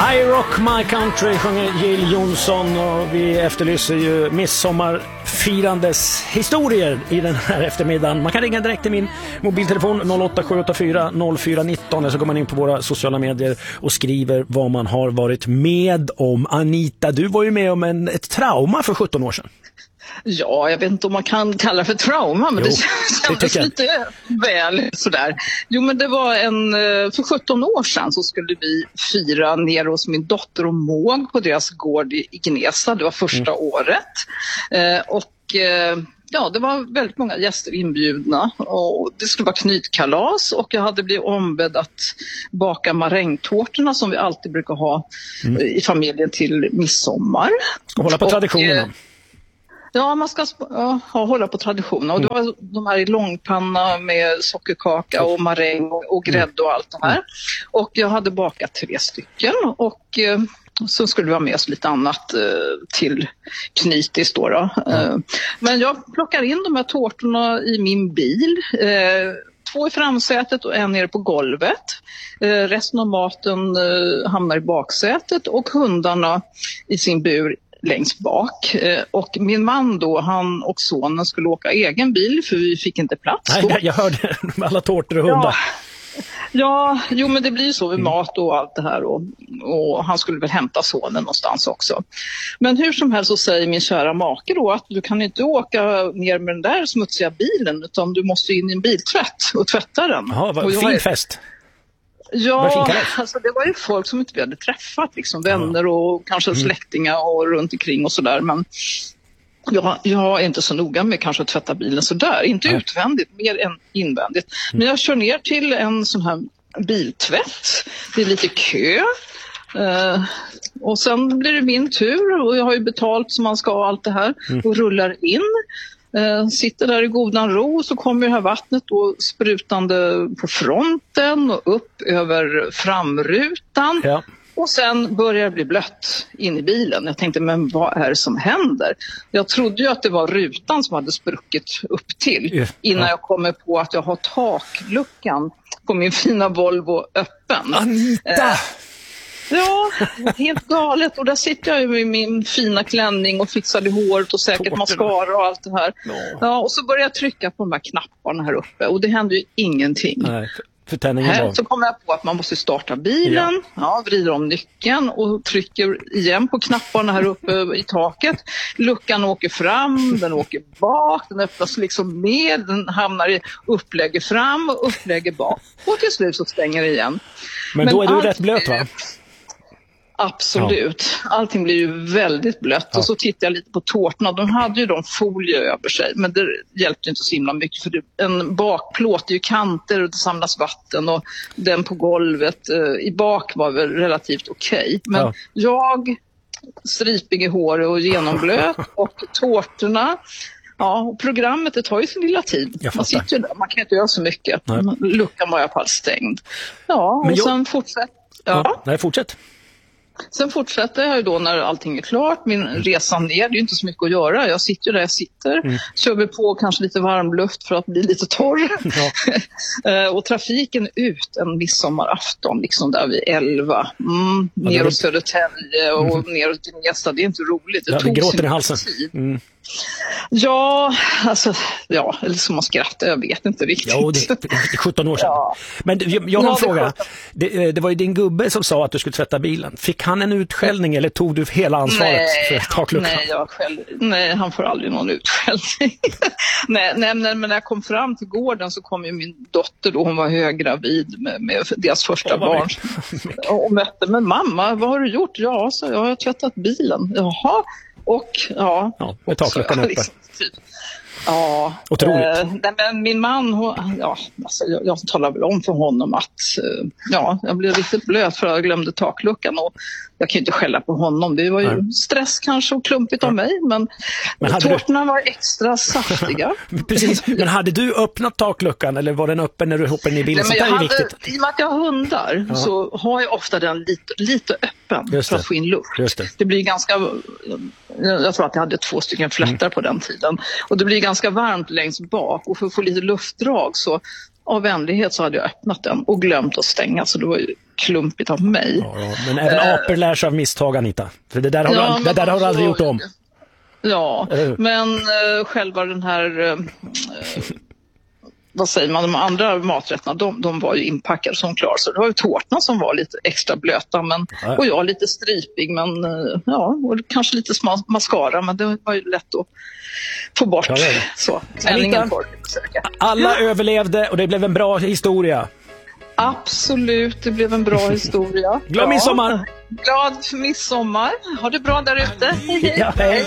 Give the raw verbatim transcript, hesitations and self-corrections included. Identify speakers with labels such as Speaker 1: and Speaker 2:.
Speaker 1: I rock my country sjunger Jill Johnson, och vi efterlyser ju midsommarfirandes historier i den här eftermiddagen. Man kan ringa direkt till min mobiltelefon noll åtta sju åtta fyra noll fyra ett nio, eller så går man in på våra sociala medier och skriver vad man har varit med om. Anita, du var ju med om en, ett trauma för sjutton år sedan.
Speaker 2: Ja, jag vet inte om man kan kalla det för trauma, men jo, det kändes lite väl sådär. Jo, men det var en, för sjutton år sedan så skulle vi fira nere hos min dotter och måg på deras gård i Gnesta. Det var första mm. året. Eh, och eh, ja, det var väldigt många gäster inbjudna och det skulle vara knytkalas, och jag hade blivit ombedd att baka marängtårtorna som vi alltid brukar ha mm. i familjen till midsommar.
Speaker 1: Ska hålla på traditionerna. Och,
Speaker 2: ja, man ska ja, hålla på traditioner. Och det var de här i långpanna med sockerkaka och maräng och, och grädde och allt det här. Och jag hade bakat tre stycken, och eh, så skulle vi ha med oss lite annat eh, till knytis då. då. Eh, men jag plockar in de här tårtorna i min bil. Eh, två i framsätet och en nere på golvet. Eh, resten av maten eh, hamnar i baksätet och hundarna i sin bur längst bak. Och min man då, han och sonen skulle åka egen bil för vi fick inte plats.
Speaker 1: Nej, jag hörde alla tårtor och hundar.
Speaker 2: Ja, ja jo men det blir så med mat och allt det här. Och, och han skulle väl hämta sonen någonstans också. Men hur som helst så säger min kära make då att du kan inte åka ner med den där smutsiga bilen, utan du måste in i en biltvätt och tvätta den.
Speaker 1: Jaha, vad fin är... fest.
Speaker 2: Ja, alltså det var ju folk som inte vi hade träffat, liksom vänner och kanske mm. släktingar och runt omkring och sådär. Men jag, jag är inte så noga med kanske att tvätta bilen sådär, inte mm. utvändigt, mer än invändigt. Mm. Men jag kör ner till en sån här biltvätt, det är lite kö. Uh, och sen blir det min tur och jag har ju betalt som man ska och allt det här mm. och rullar in. Uh, sitter där i godan ro, så kommer det här vattnet då sprutande på fronten och upp över framrutan. Ja. Och sen börjar det bli blött in i bilen. Jag tänkte, men vad är det som händer? Jag trodde ju att det var rutan som hade spruckit upp till ja. Innan jag kommer på att jag har takluckan på min fina Volvo öppen.
Speaker 1: Anita! Uh,
Speaker 2: Ja, helt galet. Och där sitter jag ju i min fina klänning och fixade håret och säkert Tårten. mascara och allt det här. No. Ja, och så börjar jag trycka på de här knapparna här uppe och det händer ju ingenting. Nej, för här, så kommer jag på att man måste starta bilen, ja. Ja, vrider om nyckeln och trycker igen på knapparna här uppe i taket. Luckan åker fram, den åker bak, den öppnas liksom med, den hamnar i upplägger fram och upplägger bak. Och till slut så stänger det igen.
Speaker 1: Men, Men då är du rätt blöt, va?
Speaker 2: Absolut. Ja. Allting blir ju väldigt blött. Ja. Och så tittar jag lite på tårtorna. De hade ju de folie över sig. Men det hjälpte inte så himla mycket. För det, en bakplåt är ju kanter och det samlas vatten. Och den på golvet eh, i bak var väl relativt okej. Okay. Men ja. jag, stripig i håret och genomblöt. Och tårtorna. Ja, och programmet, det tar ju sin lilla tid. Man sitter där, man kan inte göra så mycket. Nej. Luckan var i alla fall stängd. Ja, och jag... sen fortsätter. Ja.
Speaker 1: Ja, nej, fortsätt.
Speaker 2: Sen fortsätter jag ju då när allting är klart. Min resa ner, det är ju inte så mycket att göra. Jag sitter där jag sitter. Mm. Kör vi på kanske lite varmluft för att bli lite torr. Ja. Och trafiken ut en midsommarafton, liksom där vid elva. Mm, ja, ner åt Södertälje och mm. ner åt Gnesta. Det är inte roligt. Det,
Speaker 1: ja, det
Speaker 2: tog
Speaker 1: gråter i halsen. Mm.
Speaker 2: Ja, alltså, ja, eller som man skrattar, jag vet inte riktigt.
Speaker 1: Jo, det är sjutton år sedan. Ja. Men jag, jag har en ja, fråga. Det, det var ju din gubbe som sa att du skulle tvätta bilen. Fick han en utskällning eller tog du hela ansvaret
Speaker 2: nej,
Speaker 1: för takluckan?
Speaker 2: Nej, jag själv, nej, han får aldrig någon utskällning. nej, nej, men när jag kom fram till gården så kom ju min dotter då, hon var höggravid med, med deras första barn. Och mötte, men mamma, vad har du gjort? Ja, så jag har tvättat bilen. Jaha. Och ja,
Speaker 1: ja med takluckan uppe. Liksom, typ.
Speaker 2: Ja,
Speaker 1: otroligt.
Speaker 2: Eh, men min man, hon, ja, alltså, jag, jag talar väl om för honom att eh, ja, jag blev riktigt blöt för att jag glömde takluckan och jag kan ju inte skälla på honom. Det var ju Nej. stress kanske och klumpigt ja. av mig, men, men tårtorna du... var extra saftiga.
Speaker 1: Precis, men hade du öppnat takluckan eller var den öppen när du hoppade in i bilen?
Speaker 2: Nej, men jag
Speaker 1: hade,
Speaker 2: I och med att jag har hundar ja. så har jag ofta den lite, lite öppen för att få in luft.
Speaker 1: Just det.
Speaker 2: det blir ganska, jag tror att jag hade två stycken flättar mm. på den tiden. Och det blir ganska varmt längst bak och för att få lite luftdrag så av vänlighet så hade jag öppnat den och glömt att stänga, så det var ju klumpigt av mig.
Speaker 1: Ja, ja. Men även äh, apor lär sig av misstag, Anita. För det där har, ja, du, det där har du aldrig gjort om.
Speaker 2: Ja, uh. men uh, själva den här... Uh, vad säger man, de andra maträtterna, de, de var ju inpackade som klar. Så det var ju tårtorna som var lite extra blöta. Men, ja. Och jag lite stripig, men ja, och kanske lite sma, mascara. Men det var ju lätt att få bort. Ja, så,
Speaker 1: Anita, alla ja. överlevde och det blev en bra historia.
Speaker 2: Absolut, det blev en bra historia.
Speaker 1: Glad midsommar!
Speaker 2: Glad midsommar. Ha det bra där ute.
Speaker 1: Ja, hej.